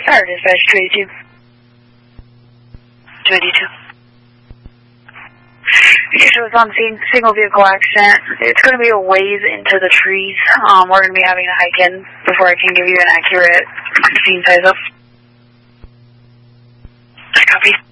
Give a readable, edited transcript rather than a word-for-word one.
Fire dispatch 282. 282. Usually it's on scene, single vehicle accident. It's going to be a ways into the trees. We're going to be having to hike in before I can give you an accurate scene size up. I copy.